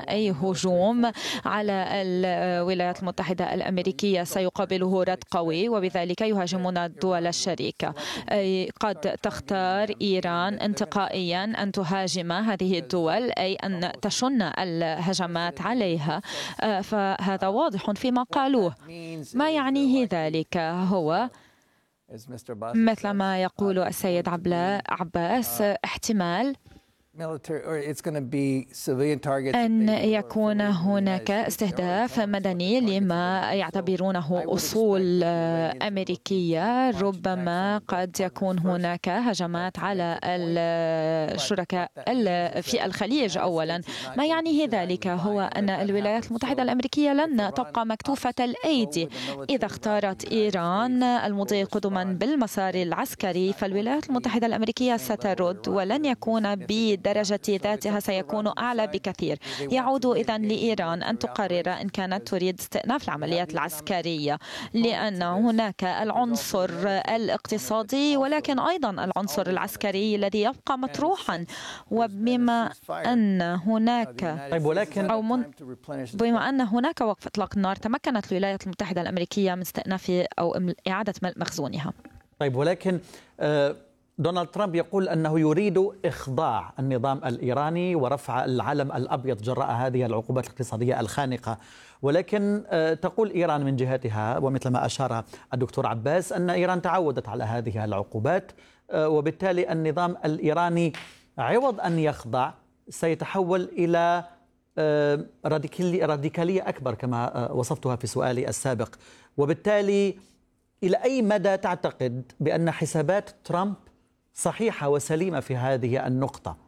أي هجوم على الولايات المتحدة الأمريكية سيقابله رد قوي، وبذلك يهاجمون الدول الشريكة. أي قد تختار إيران انتقائيا أن تهاجم هذه الدول، أي أن تشن الهجمات عليها، فهذا واضح فيما قالوه. ما يعنيه ذلك هو مثل ما يقول السيد عباس احتمال أن يكون هناك استهداف مدني لما يعتبرونه أصول أمريكية. ربما قد يكون هناك هجمات على الشركاء في الخليج. أولا ما يعنيه ذلك هو أن الولايات المتحدة الأمريكية لن تبقى مكتوفة الأيدي. إذا اختارت إيران المضي قدما بالمسار العسكري، فالولايات المتحدة الأمريكية سترد، ولن يكون بدرجة ذاتها، سيكون أعلى بكثير. يعود إذن لإيران أن تقرر إن كانت تريد استئناف العمليات العسكرية، لأن هناك العنصر الاقتصادي ولكن أيضا العنصر العسكري الذي يبقى مطروحا. وبما أن هناك بما أن هناك وقف إطلاق النار، تمكنت الولايات المتحدة الأمريكية من استئناف أو إعادة مخزونها. طيب، ولكن دونالد ترامب يقول أنه يريد إخضاع النظام الإيراني ورفع العلم الأبيض جراء هذه العقوبات الاقتصادية الخانقة، ولكن تقول إيران من جهتها، ومثل ما أشار الدكتور عباس، أن إيران تعودت على هذه العقوبات، وبالتالي النظام الإيراني عوض أن يخضع سيتحول إلى راديكالية أكبر كما وصفتها في سؤالي السابق. وبالتالي إلى أي مدى تعتقد بأن حسابات ترامب صحيحة وسليمة في هذه النقطة؟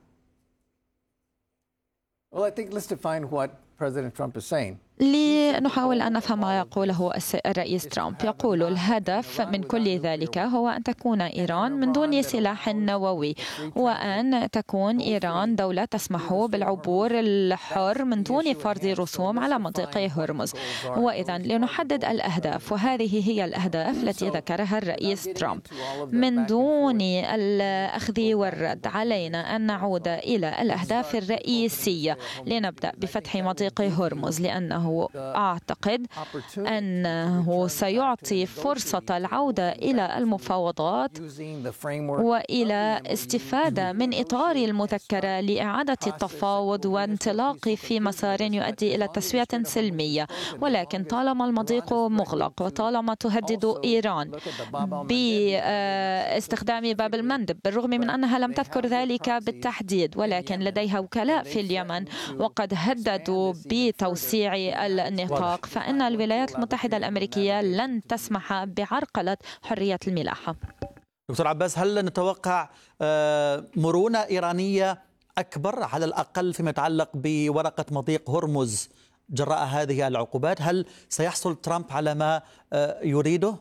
Well, I think let's define what President Trump is saying. لنحاول أن نفهم ما يقوله الرئيس ترامب. يقول الهدف من كل ذلك هو أن تكون إيران من دون سلاح نووي، وأن تكون إيران دولة تسمح بالعبور الحر من دون فرض رسوم على مضيق هرمز. وإذا لنحدد الأهداف، وهذه هي الأهداف التي ذكرها الرئيس ترامب. من دون الأخذ والرد علينا أن نعود إلى الأهداف الرئيسية. لنبدأ بفتح مضيق هرمز، لأنه أعتقد أنه سيعطي فرصة العودة إلى المفاوضات وإلى استفادة من إطار المذكرة لإعادة التفاوض وانطلاق في مسار يؤدي إلى تسوية سلمية. ولكن طالما المضيق مغلق، وطالما تهدد إيران باستخدام باب المندب، بالرغم من أنها لم تذكر ذلك بالتحديد، ولكن لديها وكلاء في اليمن وقد هددوا بتوسيع النطاق، فإن الولايات المتحدة الأمريكية لن تسمح بعرقلة حرية الملاحة. دكتور عباس، هل نتوقع مرونة إيرانية أكبر على الأقل فيما يتعلق بورقة مضيق هرمز جراء هذه العقوبات؟ هل سيحصل ترامب على ما يريده؟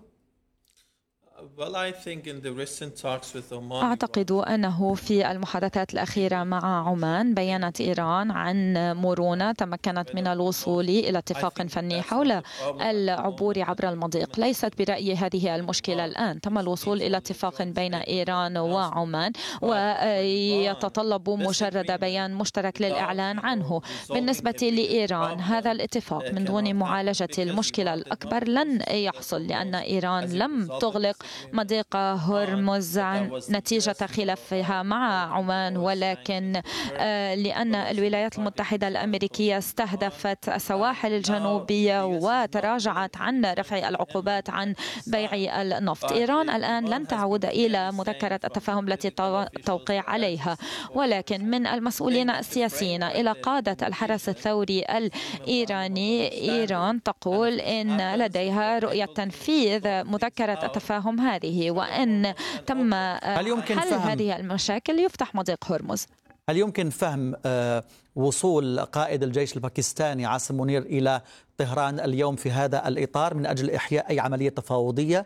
أعتقد أنه في المحادثات الأخيرة مع عمان بيّنت إيران عن مرونة، تمكنت من الوصول إلى اتفاق فني حول العبور عبر المضيق. ليست برأيي هذه المشكلة الآن، تم الوصول إلى اتفاق بين إيران وعمان، ويتطلب مجرد بيان مشترك للإعلان عنه. بالنسبة لإيران، هذا الاتفاق من دون معالجة المشكلة الأكبر لن يحصل، لأن إيران لم تغلق مضيق هرمز نتيجة خلافها مع عمان، ولكن لأن الولايات المتحدة الأمريكية استهدفت السواحل الجنوبية وتراجعت عن رفع العقوبات عن بيع النفط. إيران الآن لن تعود إلى مذكرة التفاهم التي توقع عليها، ولكن من المسؤولين السياسيين إلى قادة الحرس الثوري الإيراني، إيران تقول إن لديها رؤية تنفيذ مذكرة التفاهم هذه، وأن تم حل هذه المشاكل يفتح مضيق هرمز. هل يمكن فهم وصول قائد الجيش الباكستاني عاصم منير إلى طهران اليوم في هذا الإطار من أجل إحياء أي عملية تفاوضية؟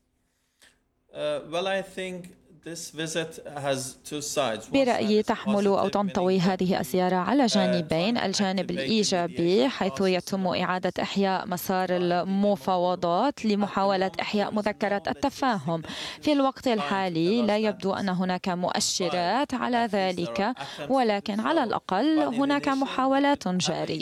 برأيي تحمل أو تنطوي هذه الزيارة على جانبين. الجانب الإيجابي حيث يتم إعادة إحياء مسار المفاوضات لمحاولة إحياء مذكرة التفاهم. في الوقت الحالي لا يبدو أن هناك مؤشرات على ذلك، ولكن على الأقل هناك محاولات جارية.